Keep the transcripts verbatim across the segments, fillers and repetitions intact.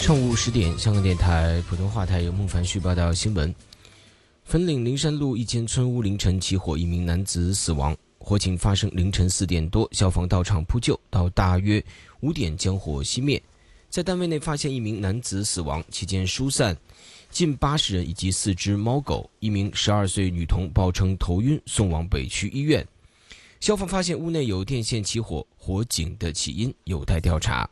上午十点，香港电台普通话台由孟凡旭报道新闻。粉岭灵山路一间村屋凌晨起火，一名男子死亡。火警发生凌晨四点多，消防到场扑救，到大约五点将火熄灭。在单位内发现一名男子死亡，期间疏散近八十人以及四只猫狗。一名十二岁女童报称头晕，送往北区医院。消防发现屋内有电线起火，火警的起因有待调查。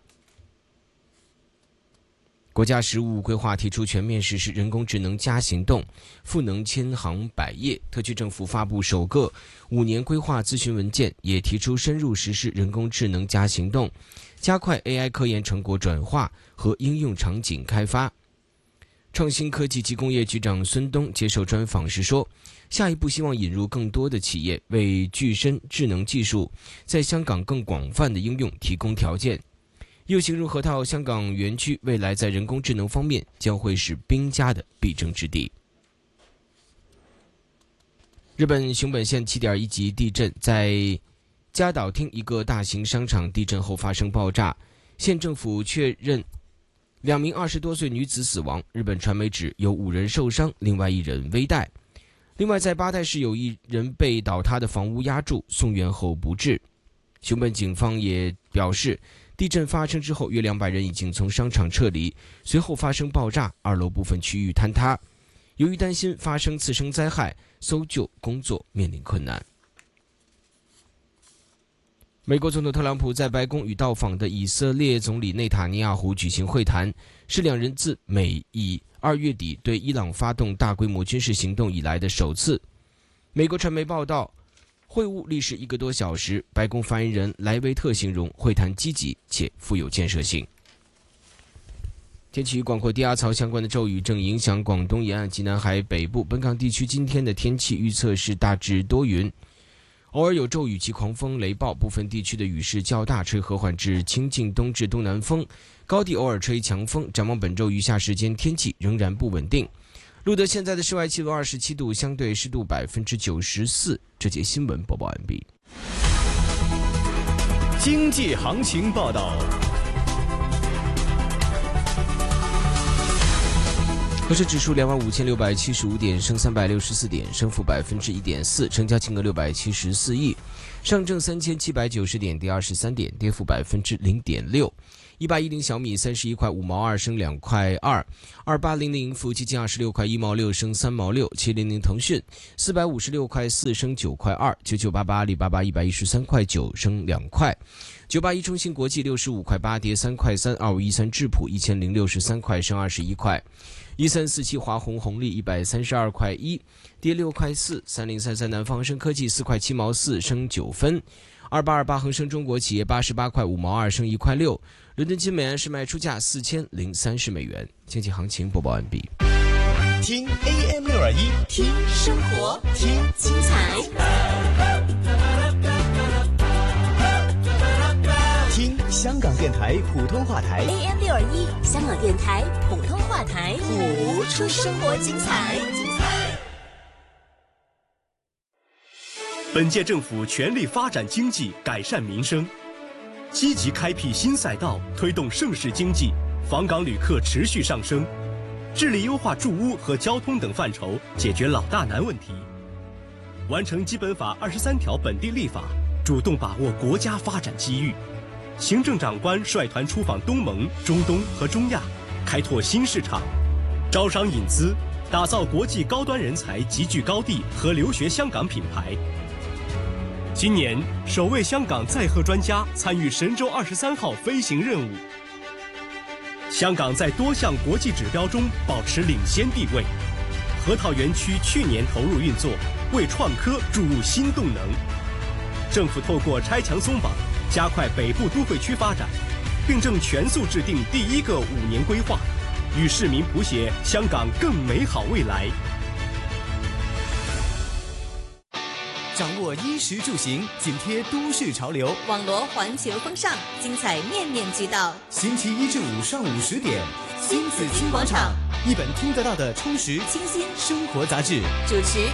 国家十五规划提出全面实施人工智能加行动，赋能千行百业。特区政府发布首个五年规划咨询文件，也提出深入实施人工智能加行动，加快 A I 科研成果转化和应用场景开发。创新科技及工业局长孙东接受专访时说，下一步希望引入更多的企业，为具身智能技术在香港更广泛的应用提供条件。又形容河套香港园区未来在人工智能方面将会是兵家的必争之地。日本熊本县 七点一 级地震在加岛町一个大型商场地震后发生爆炸，县政府确认两名二十多岁女子死亡，日本传媒指有五人受伤，另外一人危殆。另外在八代市有一人被倒塌的房屋压住，送院后不治。熊本警方也表示，地震发生之后，约两百人已经从商场撤离，随后发生爆炸，二楼部分区域坍塌。由于担心发生次生灾害，搜救工作面临困难。美国总统特朗普在白宫与到访的以色列总理内塔尼亚胡举行会谈，是两人自美以二月底对伊朗发动大规模军事行动以来的首次。美国传媒报道，会晤历时一个多小时，白宫发言人莱维特形容会谈积极且富有建设性。天气与广阔低压槽相关的骤雨正影响广东沿岸及南海北部，本港地区今天的天气预测是大致多云，偶尔有骤雨及狂风雷暴，部分地区的雨势较大，吹和缓至清劲东至东南风，高地偶尔吹强风。展望本周余下时间天气仍然不稳定。录得现在的室外气温二十七度，相对湿度百分之九十四。这节新闻播报完毕。 经济行情报道。 恒生指数两万五千六百七十五点，升三百六十四点，升幅百分之一点四，成交金额六百七十四亿。上证三千七百九十点，跌二十三点，跌幅百分之零点六。一八一零小米三十一块五毛二，升两块二。二八零零服务基金二十六块一毛六，升三毛六。七零零腾讯四百五十六块四，升九块二。九九八八阿里巴巴一百一十三块九，升两块。九八一中芯国际六十五块八，跌三块三。二五一三智普一千零六十三块，升二十一块。一三四七华虹红利一百三十二块一，跌六块四。三零三三南方恒生科技四块七毛四，升九分。二八二八恒生中国企业八十八块五毛二，升一块六。伦敦金每安士卖出价四千零三十美元。经济行情播报完毕。 听 A M 六二一， 听生活，听精彩， 听香港电台普通话台 A M 六二一，香港电台普通话台，谱出生活精彩。 本届政府全力发展经济，改善民生，积极开辟新赛道，推动盛世经济，访港旅客持续上升，致力优化住屋和交通等范畴，解决老大难问题，完成基本法二十三条本地立法，主动把握国家发展机遇。行政长官率团出访东盟、中东和中亚，开拓新市场，招商引资，打造国际高端人才集聚高地和留学香港品牌。今年首位香港载荷专家参与神舟二十三号飞行任务。香港在多项国际指标中保持领先地位。河套园区去年投入运作，为创科注入新动能。政府透过拆墙松绑，加快北部都会区发展，并正全速制定第一个五年规划，与市民谱写香港更美好未来。掌握衣食住行，紧贴都市潮流， 网罗环球风尚，精彩面面俱到。 星期一至五上午十点， 新紫金广场， 一本听得到的充实清新生活杂志。 主持